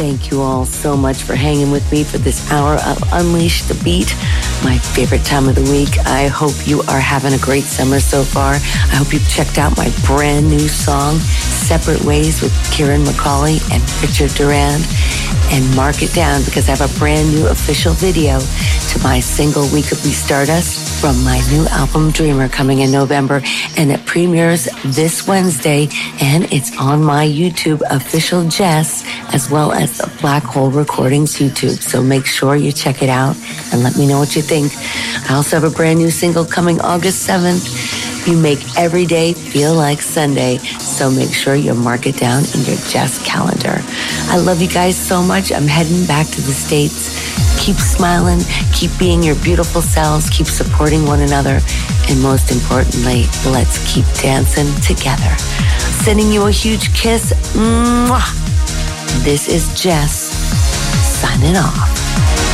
Thank you all so much for hanging with me for this hour of Unleash the Beat, my favorite time of the week. I hope you are having a great summer so far. I hope you've checked out my brand new song, Separate Ways with Kieran McCauley and Richard Durand. And mark it down because I have a brand new official video to my single We Could Be Stardust from my new album Dreamer coming in November, and it premieres this Wednesday, and it's on my YouTube official Jess as well as the Black Hole Recordings YouTube. So make sure you check it out and let me know what you think. I also have a brand new single coming August 7th. You make every day feel like Sunday, so make sure you mark it down in your Jess calendar. I love you guys so much. I'm heading back to the States. Keep smiling, keep being your beautiful selves, keep supporting one another, and most importantly, let's keep dancing together. Sending you a huge kiss. Mwah. This is Jess, signing off.